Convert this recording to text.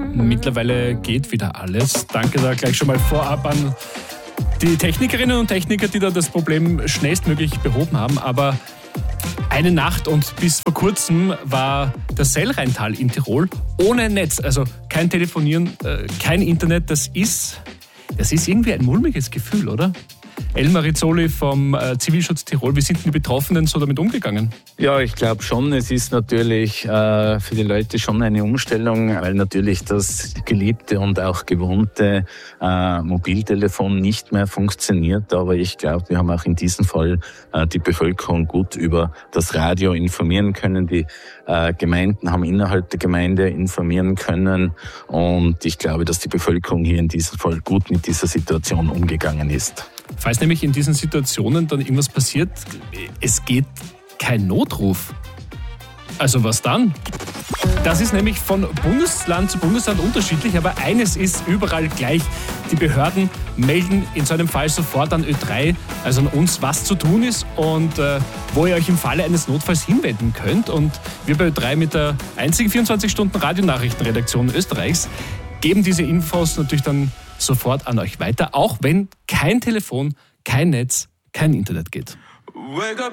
Mittlerweile geht wieder alles. Danke da gleich schon mal vorab an die Technikerinnen und Techniker, die da das Problem schnellstmöglich behoben haben. Aber eine Nacht und bis vor kurzem war das Sellrheintal in Tirol ohne Netz. Also kein Telefonieren, kein Internet. Das ist irgendwie ein mulmiges Gefühl, oder? Elmar Rizzoli vom Zivilschutz Tirol, wie sind denn die Betroffenen so damit umgegangen? Ja, ich glaube schon, es ist natürlich für die Leute schon eine Umstellung, weil natürlich das geliebte und auch gewohnte Mobiltelefon nicht mehr funktioniert. Aber ich glaube, wir haben auch in diesem Fall die Bevölkerung gut über das Radio informieren können. Die Gemeinden haben innerhalb der Gemeinde informieren können. Und ich glaube, dass die Bevölkerung hier in diesem Fall gut mit dieser Situation umgegangen ist. Falls nämlich in diesen Situationen dann irgendwas passiert, es geht kein Notruf. Also was dann? Das ist nämlich von Bundesland zu Bundesland unterschiedlich, aber eines ist überall gleich. Die Behörden melden in so einem Fall sofort an Ö3, also an uns, was zu tun ist und wo ihr euch im Falle eines Notfalls hinwenden könnt. Und wir bei Ö3 mit der einzigen 24-Stunden-Radionachrichtenredaktion Österreichs geben diese Infos natürlich dann sofort an euch weiter, auch wenn kein Telefon, kein Netz, kein Internet geht.